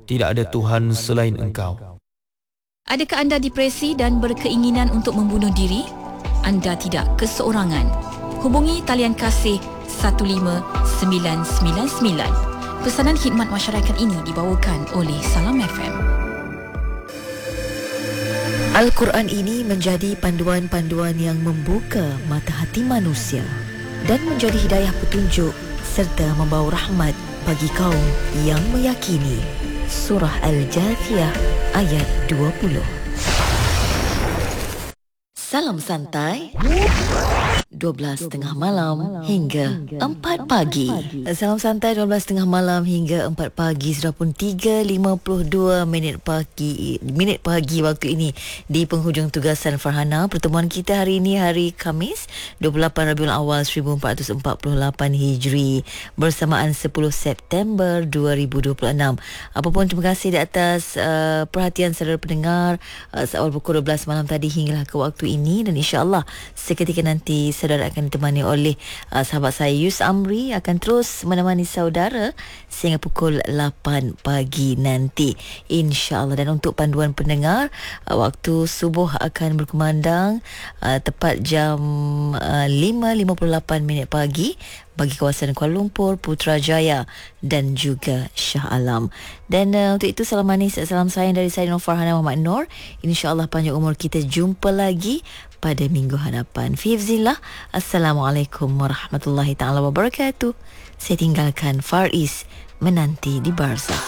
Tidak ada Tuhan selain Engkau. Adakah anda depresi dan berkeinginan untuk membunuh diri? Anda tidak keseorangan. Hubungi talian kasih 15999. Pesanan khidmat masyarakat ini dibawakan oleh Salam FM. Al-Quran ini menjadi panduan-panduan yang membuka mata hati manusia dan menjadi hidayah petunjuk serta membawa rahmat bagi kaum yang meyakini. Surah Al-Jathiyah ayat 20. Salam santai 12.30 malam hingga 4 pagi. Salam santai 12.30 malam hingga 4 pagi. Sudah pun 3.52 minit pagi waktu ini di penghujung tugasan Farhana. Pertemuan kita hari ini hari Khamis 28 Rabiul Awal 1448 Hijri bersamaan 10 September 2026. Apapun terima kasih di atas perhatian saudara pendengar seawal pukul 12 malam tadi hinggalah ke waktu ini, dan insya-Allah seketika nanti saudara akan ditemani oleh sahabat saya Yus Amri, akan terus menemani saudara sehingga pukul 8 pagi nanti insya-Allah. Dan untuk panduan pendengar, waktu subuh akan berkumandang tepat jam 5.58 minit pagi bagi kawasan Kuala Lumpur, Putrajaya dan juga Shah Alam. Dan untuk itu salam manis, salam sayang dari saya Nur Farhana Muhammad Nur. InsyaAllah panjang umur kita jumpa lagi pada minggu hadapan. Fizillah. Assalamualaikum warahmatullahi taala wabarakatuh. Saya tinggalkan Fariz menanti di Barzakh.